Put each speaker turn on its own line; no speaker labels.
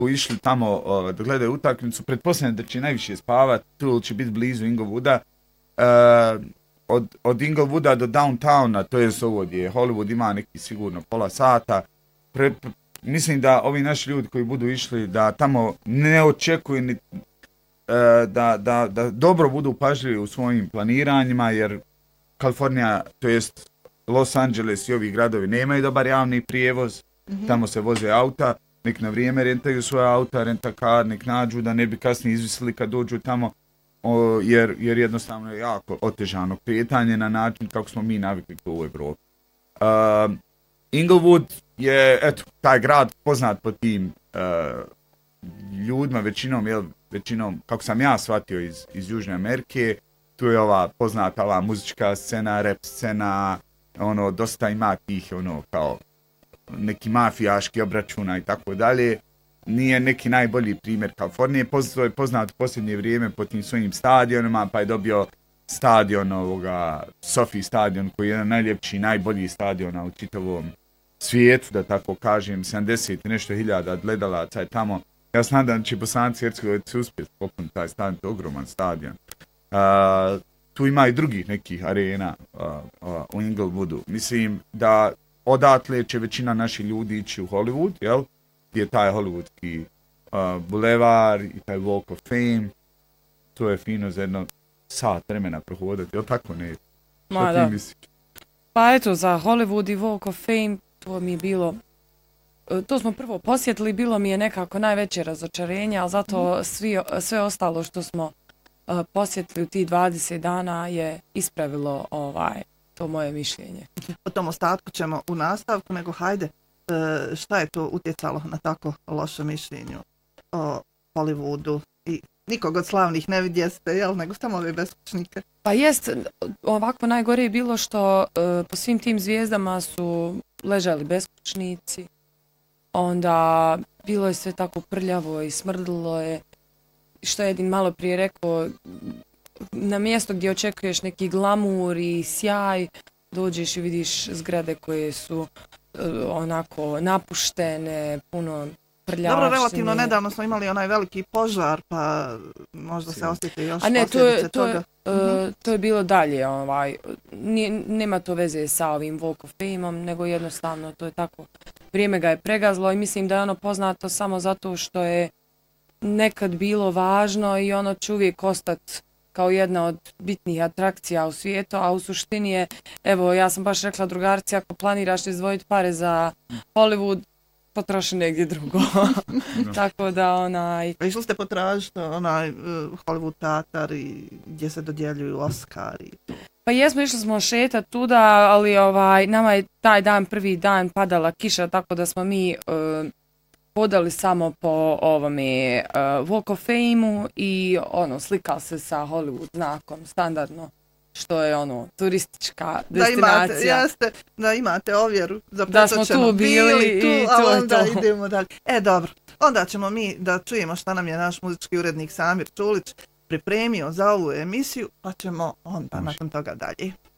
išli tamo da gledaju utakmicu, pretpostavljam da će najviše spavati, tu će biti blizu Inglewooda. Od Inglewooda do downtowna, to je ovo gdje Hollywood ima neki sigurno pola sata. Mislim da ovi naši ljudi koji budu išli da tamo ne očekuju ni da dobro budu pažljivi u svojim planiranjima, jer Kalifornija, to jest Los Angeles i ovi gradovi nemaju dobar javni prijevoz, tamo se voze auta, nek na vrijeme rentaju svoje auta, rentakar, nek nađu da ne bi kasnije izvisili kad dođu tamo, jer jednostavno je jako otežano kretanje na način kako smo mi navikli tu u Evropi. Inglewood je, eto, taj grad poznat po tim ljudima, većinom, kako sam ja shvatio iz Južne Amerike, tu je poznata ova muzička scena, rap scena, dosta ima tih, kao neki mafijaški obračuna i tako dalje. Nije neki najbolji primjer Kalifornije, poznat u posljednje vrijeme po tim svojim stadionima, pa je dobio stadion Sophie stadion, koji je jedan najljepši, najbolji stadiona u čitavom svijetu, da tako kažem, 70 i nešto hiljada gledalaca je tamo. Ja se nadam da će Bosanci Hercegovci uspjeti popuniti taj stadion, to je ogroman stadion. Tu ima i drugih nekih arena u Inglewoodu. Mislim da odatle će većina naših ljudi ići u Hollywood, jel? Gdje je taj hollywoodski bulevar i taj Walk of Fame. To je fino za jedno sat vremena prohodati, jel tako ne? Šta ti misliš?
Pa eto, za Hollywood i Walk of Fame to mi je bilo, to smo prvo posjetili, bilo mi je nekako najveće razočarenje, ali zato sve ostalo što smo posjetili u tih 20 dana je ispravilo to moje mišljenje.
O tom ostatku ćemo u nastavku, nego hajde, šta je to utjecalo na tako loše mišljenje o Hollywoodu? I nikog od slavnih ne vidjeste, jel, nego samo ove beskućnike.
Pa jest, ovako najgore je bilo što po svim tim zvijezdama su ležali beskućnici, onda bilo je sve tako prljavo i smrdilo je, što je Edin malo prije rekao, na mjesto gdje očekuješ neki glamur i sjaj, dođeš i vidiš zgrade koje su onako napuštene, puno prljavštine.
Dobro, relativno nedavno smo imali onaj veliki požar, pa možda se osjeti još
posljedice toga. To je bilo dalje, nema to veze sa ovim Walk of Fame-om, nego jednostavno to je tako. Vrijeme ga je pregazlo i mislim da je ono poznato samo zato što je nekad bilo važno i ono će uvijek ostati kao jedna od bitnih atrakcija u svijetu, a u suštini je, evo, ja sam baš rekla drugarici, ako planiraš izdvojiti pare za Hollywood, potroši negdje drugo. Tako da
Išli ste potražiti Hollywood teatar i gdje se dodjeljuju Oscari?
Pa jesmo, išli smo šetati tuda, ali nama je taj dan, prvi dan padala kiša, tako da smo mi hodali samo po ovome Walk of Fame-u i slikali se sa Hollywood znakom, standardno, što je turistička destinacija.
Da imate ovjeru za
da smo tu bili tu,
a onda idemo dalje. Dobro, onda ćemo mi da čujemo šta nam je naš muzički urednik Samir Čulić pripremio za ovu emisiju, pa ćemo onda nakon toga dalje.